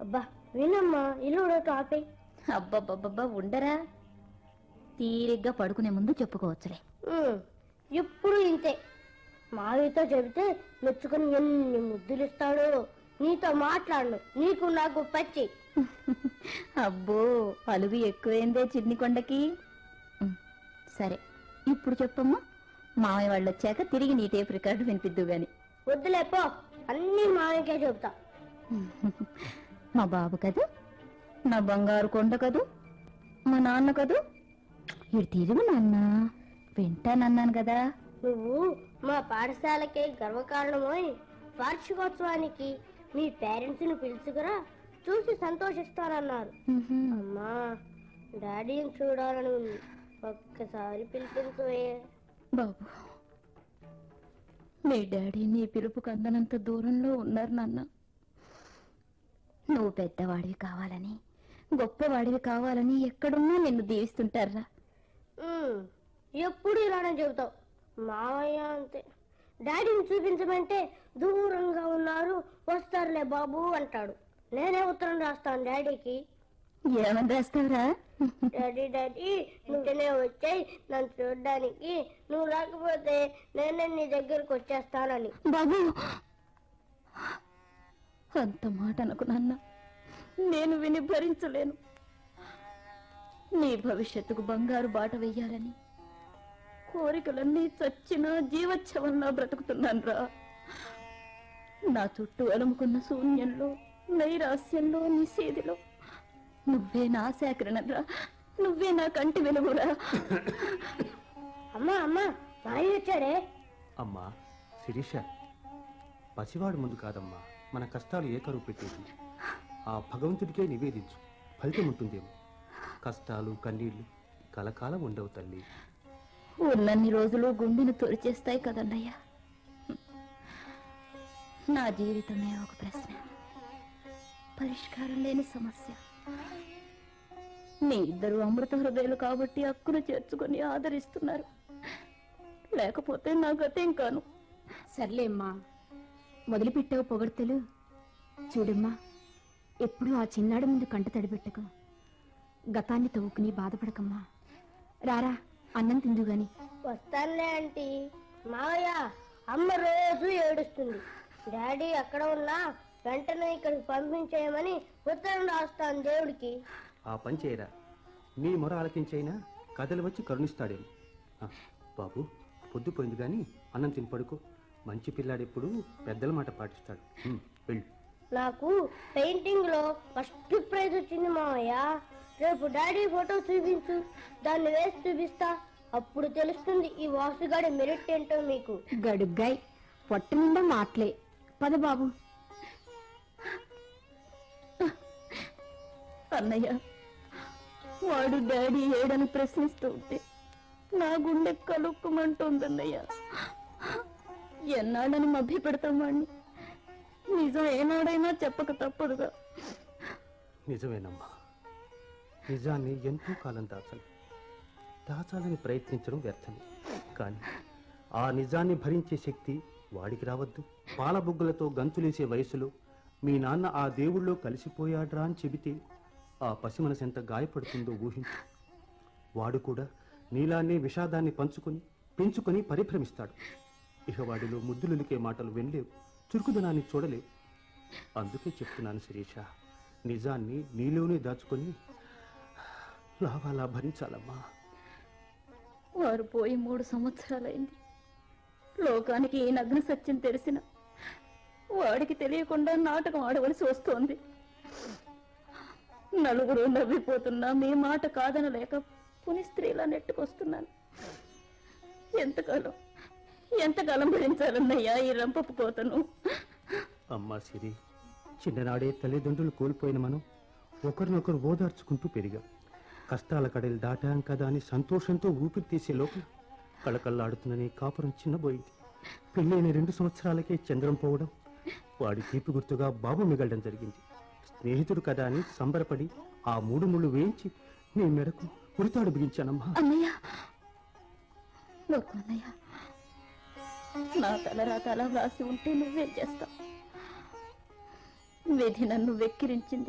అబ్బా వినమ్మా, ఇల్లు టాపే. అబ్బబ్బబ్బబ్బా ఉండరా, తీరిగ్గా పడుకునే ముందు చెప్పుకోవచ్చులే. ఎప్పుడు ఇంతే. మావితో చెబితే మెచ్చుకుని ఎన్ని ముద్దులు ఇస్తాడు. నీతో మాట్లాడు, నీకు నాకు పచ్చి. అబ్బో అలుగు ఎక్కువైందే చిన్ని కొండకి. సరే ఇప్పుడు చెప్పమ్మా, మామయ్య వాళ్ళు వచ్చాక తిరిగి నీ టేప్ రికార్డు వినిపిద్దు గాని. వద్దులేపో, అన్ని మామయ్యకే చెబుతా. మా బాబు కదూ, నా బంగారు కొండ కదూ, మా నాన్న కదూ. ఇటు తిరుగు నాన్న, వింటానన్నాను కదా. నువ్వు మా పాఠశాలకే గర్వకారణమోయ్. వార్షికోత్సవానికి మీ పేరెంట్స్ ని పిలుచుకురా, చూసి సంతోషిస్తారన్నారు. అమ్మా, డాడీని చూడాలని ఉంది, ఒక్కసారి పిలిపించవే. బాబు, మీ డాడీ నీ పిలుపుకు అందనంత దూరంలో ఉన్నారు నాన్న. నువ్వు పెద్దవాడివి కావాలని, గొప్పవాడివి కావాలని ఎక్కడున్నా నిన్ను దీవిస్తుంటారా. ఎప్పుడు ఇలానే చెబుతావు. మావయ్య అంతే, డాడీని చూపించమంటే దూరంగా ఉన్నారు, వస్తారులే బాబు అంటాడు. నేనే ఉత్తరం రాస్తాను డాడీకి. ఏమని రాస్తావురా? డాడీ డాడీ ఇంటనే వచ్చాయి నన్ను చూడడానికి, నువ్వు రాకపోతే నేనే నీ దగ్గరకు వచ్చేస్తానని. బాబు, అంత మాట అనుకు నాన్న, నేను విని భరించలేను. నీ భవిష్యత్తుకు బంగారు బాట వెయ్యాలని కోరికలన్నీ చచ్చిన జీవోత్సవంలా బ్రతుకుతున్నాను రా. నా చుట్టూ అలుముకున్న శూన్యంలో, నైరాస్యంలో, నిషేధిలో నువ్వే నా సేకరణరా, నువ్వే నా కంటి వెలుగురా. అమ్మా అమ్మా, మాయ వచ్చాడే. అమ్మా శిరీష, పసివాడు ముందు కాదమ్మా మన కష్టాలు ఏ కరువు పెట్టేది. ఆ భగవంతుడికే నివేదించు, ఫలితం ఉంటుందేమో. కష్టాలు కన్నీళ్లు కలకాలం ఉండవు తల్లి. ఉన్నన్ని రోజులు గుండెను తొలిచేస్తాయి కదన్నయ్యా. నా జీవితమే ఒక ప్రశ్న, పరిష్కారం లేని సమస్య. మీ ఇద్దరు అమృత హృదయాలు కాబట్టి హక్కును చేర్చుకొని ఆదరిస్తున్నారు, లేకపోతే నా గతేం కాను. సర్లేమ్మా, మొదలుపెట్టావు పొగడ్తలు. చూడమ్మా, ఎప్పుడు ఆ చిన్నాడు ముందు కంట తడిపెట్టకు, గతాన్ని తవ్వుకుని బాధపడకమ్మా. రారా, అన్నం తిందు గాని. వస్తానులే ఆంటీ. మావయ్య, అమ్మ రోజు ఏడుస్తుంది. డాడీ ఎక్కడ ఉన్నా వెంటనే ఇక్కడికి పంపించేయమని ఉత్తరం రాస్తాను దేవుడికి. ఆ పని చేయరా, నీ మొర ఆలకించైనా కథలు వచ్చి కరుణిస్తాడేమో. బాబు, పొద్దుపోయింది గాని అన్నం తిని పడుకో. మంచి పిల్లాడెప్పుడు పెద్దల మాట పాటిస్తాడు. వెళ్ళు. నాకు పెయింటింగ్ లో ఫస్ట్ ప్రైజ్ వచ్చింది మావయ్య. రేపు డాడీ ఫోటో చూపించు, దాన్ని వేసి చూపిస్తా. అప్పుడు తెలుస్తుంది ఈ వాసుగాడి మెరిట్ ఏంటో మీకు. గడుగ్గాయ్, పొట్ట నిండా మాటలే. పద బాబు. అన్నయ్య, వాడు డాడీ ఏడని ప్రశ్నిస్తూ ఉంటే నా గుండె కలుక్కుమంటుందన్నయ్య. ఎన్నాడని మభ్య పెడతాం వాడిని, నిజం ఏనాడైనా చెప్పక తప్పదుగా. నిజమేనమ్మా, నిజాన్ని ఎంతో కాలం దాచాలని ప్రయత్నించడం వ్యర్థమే. కానీ ఆ నిజాన్ని భరించే శక్తి వాడికి రావద్దు. పాలబుగ్గులతో గంతులేసే వయసులో మీ నాన్న ఆ దేవుళ్ళో కలిసిపోయాడ్రా అని చెబితే ఆ పసి మనసు ఎంత గాయపడుతుందో ఊహించు. వాడు కూడా నీలానే విషాదాన్ని పెంచుకొని పరిభ్రమిస్తాడు. ఇక వాడిలో ముద్దులులికే మాటలు వినలేవు, చురుకుదనాన్ని చూడలేవు. అందుకే చెప్తున్నాను శిరీష, నిజాన్ని నీలోనే దాచుకొని లావాలా భరించాలమ్మా. వారు పోయి 3 సంవత్సరాలైంది. లోకానికి ఈ నగ్న సత్యం తెలిసిన వాడికి తెలియకుండా నాటకం ఆడవలసి వస్తోంది. నలుగురు నవ్విపోతున్నా మీ మాట కాదనలేక పుని స్త్రీలా నెట్టుకొస్తున్నాను. ఎంతకాలం భరించాలన్నయ్యా ఈ రంపపు కోతను. అమ్మా సిరి, చిన్ననాడే తల్లిదండ్రులు కోల్పోయిన మనం ఒకరినొకరు ఓదార్చుకుంటూ పెరిగాం. కష్టాల కడలు దాటాం కదా అని సంతోషంతో ఊపిరి తీసే లోపల కళకళ్ళాడుతున్న నీ కాపురం చిన్నబోయింది. పెళ్ళైన 2 సంవత్సరాలకే చంద్రం పోవడం, వాడి తీపి గుర్తుగా బాబు మిగలడం జరిగింది. స్నేహితుడు కదా అని సంబరపడి ఆ 3 ముళ్ళు వేయించి నీ మెడకు ఉరితాడు బిగించానమ్మా. అన్నయ్య, నా తలరాత అలా వ్రాసి ఉంటే నువ్వేం చేస్తావు? విధి నన్ను వెక్కిరించింది.